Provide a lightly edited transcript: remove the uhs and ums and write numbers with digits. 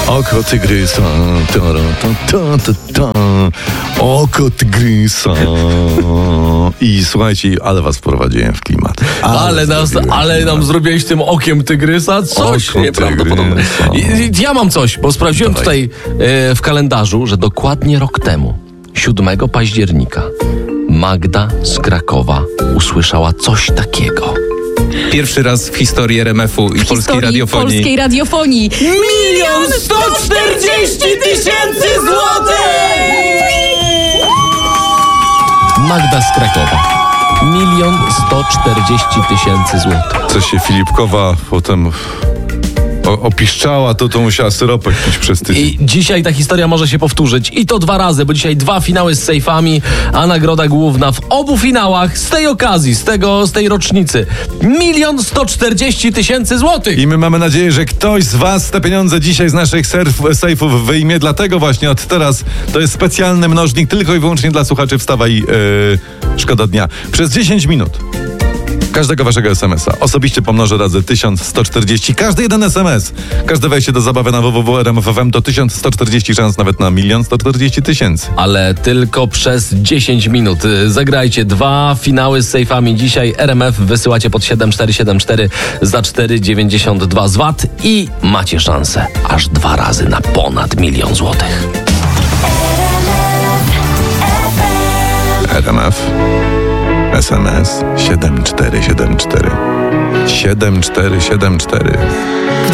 Oko tygrysa, oko tygrysa. I słuchajcie, ale was wprowadziłem w klimat. Ale nam zrobiłeś tym okiem tygrysa coś nieprawdopodobnego. Ja mam coś, bo sprawdziłem tutaj w kalendarzu, że dokładnie rok temu, 7 października, Magda z Krakowa usłyszała coś takiego. Pierwszy raz w historii RMF-u i polskiej radiofonii. 1 140 000 złotych! Magda z Krakowa. 1 140 000 złotych. Co się Filipkowa potem opiszczała, to musiała syropek pić przez tydzień. I dzisiaj ta historia może się powtórzyć. I to 2 razy, bo dzisiaj 2 finały z sejfami, a nagroda główna w obu finałach z tej okazji, z tej rocznicy. 1 140 000 złotych! I my mamy nadzieję, że ktoś z was te pieniądze dzisiaj z naszych sejfów wyjmie. Dlatego właśnie od teraz to jest specjalny mnożnik tylko i wyłącznie dla słuchaczy Wstawaj, szkoda dnia. Przez 10 minut każdego waszego SMS-a osobiście pomnożę razy 1140. Każdy jeden SMS, każde wejście do zabawy na www.rmf.fm to 1140 szans nawet na 1 140 000. Ale tylko przez 10 minut. Zagrajcie 2 finały z sejfami. Dzisiaj RMF wysyłacie pod 7474 za 4,92 z VAT i macie szansę aż 2 razy na ponad 1 000 000 złotych. RMF SMS 7474 7474.